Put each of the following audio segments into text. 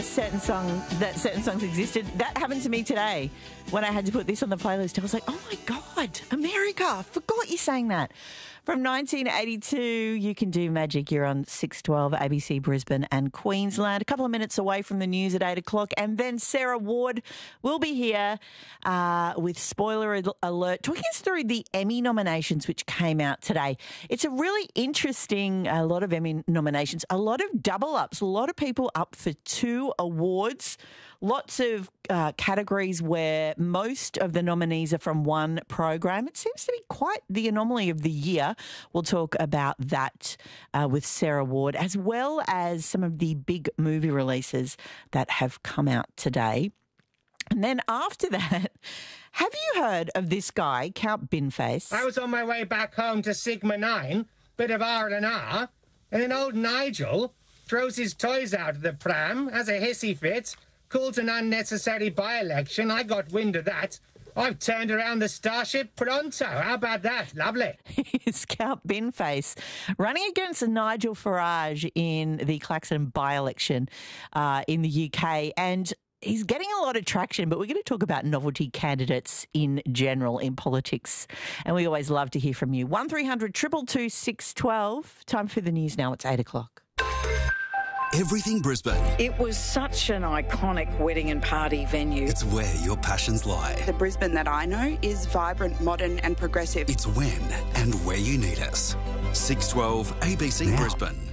certain songs existed. That happened to me today when I had to put this on the playlist. I was like, oh my God, America, forgot you sang that. From 1982, You Can Do Magic. You're on 612 ABC Brisbane and Queensland. A couple of minutes away from the news at 8 o'clock. And then Sarah Ward will be here with Spoiler Alert, talking us through the Emmy nominations which came out today. It's a really interesting, a lot of Emmy nominations, a lot of double ups, a lot of people up for 2 awards, lots of categories where most of the nominees are from one program. It seems to be quite the anomaly of the year. We'll talk about that with Sarah Ward, as well as some of the big movie releases that have come out today. And then after that, have you heard of this guy, Count Binface? I was on my way back home to Sigma 9, bit of R&R, and then old Nigel throws his toys out of the pram, has a hissy fit, calls an unnecessary by-election. I got wind of that. I've turned around the Starship Pronto. How about that? Lovely. It's Count Binface running against Nigel Farage in the Claxton by-election in the UK. And he's getting a lot of traction, but we're going to talk about novelty candidates in general in politics. And we always love to hear from you. 1300 222 612. Time for the news now. It's 8 o'clock. Everything Brisbane. It was such an iconic wedding and party venue. It's where your passions lie. The Brisbane that I know is vibrant, modern and progressive. It's when and where you need us. 612 ABC now. Brisbane.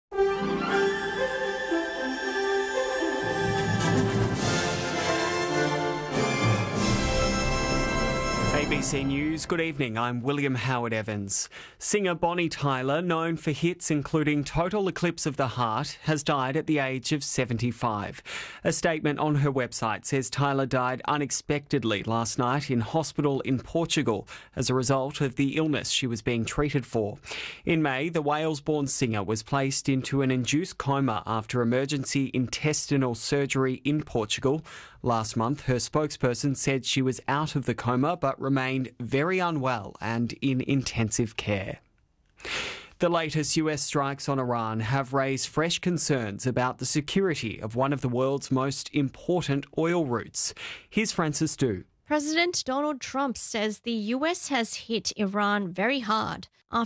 ABC News, good evening, I'm William Howard Evans. Singer Bonnie Tyler, known for hits including Total Eclipse of the Heart, has died at the age of 75. A statement on her website says Tyler died unexpectedly last night in hospital in Portugal as a result of the illness she was being treated for. In May, the Wales-born singer was placed into an induced coma after emergency intestinal surgery in Portugal. Last month, her spokesperson said she was out of the coma but remained very unwell and in intensive care. The latest US strikes on Iran have raised fresh concerns about the security of one of the world's most important oil routes. Here's Francis Du. President Donald Trump says the US has hit Iran very hard